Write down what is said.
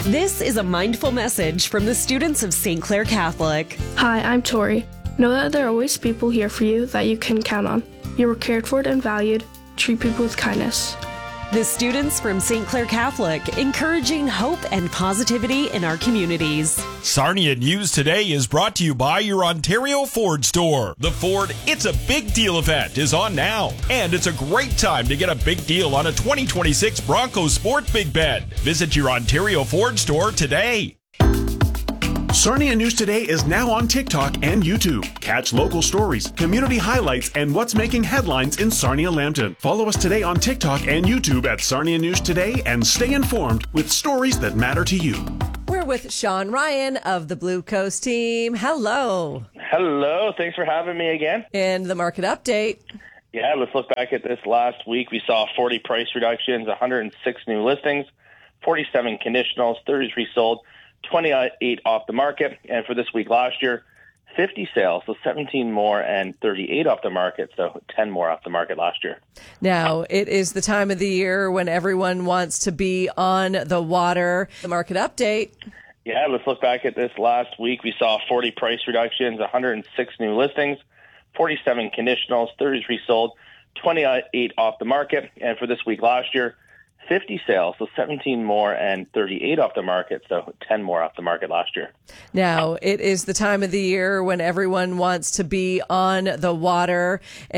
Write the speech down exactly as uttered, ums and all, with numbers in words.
This is a mindful message from the students of Saint Clair Catholic. Hi, I'm Tori. Know that there are always people here for you that you can count on. You are cared for and valued. Treat people with kindness. The students from Saint Clair Catholic, encouraging hope and positivity in our communities. Sarnia News Today is brought to you by your Ontario Ford store. The Ford It's a Big Deal event is on now, and it's a great time to get a big deal on a twenty twenty-six Bronco Sport Big Bed. Visit your Ontario Ford store today. Sarnia News Today is now on TikTok and YouTube. Catch local stories, community highlights, and what's making headlines in Sarnia-Lambton. Follow us today on TikTok and YouTube at Sarnia News Today and stay informed with stories that matter to you. We're with Sean Ryan of the Blue Coast team. Hello. Hello. Thanks for having me again. And the market update. Yeah, let's look back at this last week. We saw forty price reductions, one hundred six new listings, forty-seven conditionals, thirty-three sold, twenty-eight off the market. And for this week last year, fifty sales, so seventeen more, and thirty-eight off the market, so ten more off the market last year. Now, it is the time of the year when everyone wants to be on the water. The market update. Yeah, let's look back at this last week. We saw forty price reductions, one hundred six new listings, forty-seven conditionals, thirty-three sold, twenty-eight off the market. And for this week last year, fifty sales, so seventeen more, and thirty-eight off the market, so ten more off the market last year. Now, it is the time of the year when everyone wants to be on the water.